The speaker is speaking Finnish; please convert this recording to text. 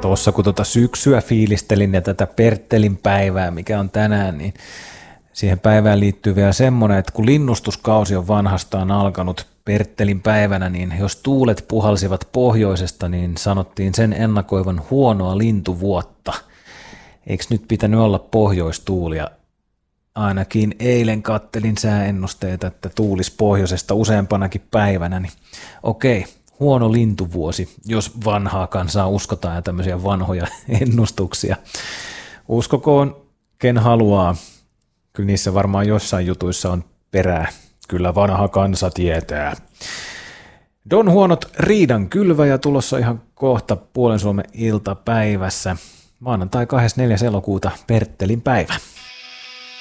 tuossa kun syksyä fiilistelin ja tätä Perttelin päivää, mikä on tänään, niin siihen päivään liittyy vielä semmoinen, että kun linnustuskausi on vanhastaan alkanut Perttelin päivänä, niin jos tuulet puhalsivat pohjoisesta, niin sanottiin sen ennakoivan huonoa lintuvuotta. Eikö nyt pitänyt olla pohjoistuulia? Ainakin eilen kattelin sääennusteita, että tuulisi pohjoisesta useampanakin päivänä, niin okei, huono lintuvuosi, jos vanhaa kansaa uskotaan ja tämmöisiä vanhoja ennustuksia. Uskokoon, ken haluaa. Kyllä niissä varmaan jossain jutuissa on perää. Kyllä vanha kansa tietää. Don huonot riidan kylväjä tulossa ihan kohta Puolen Suomen iltapäivässä. Maanantai 24. elokuuta Perttelin päivä.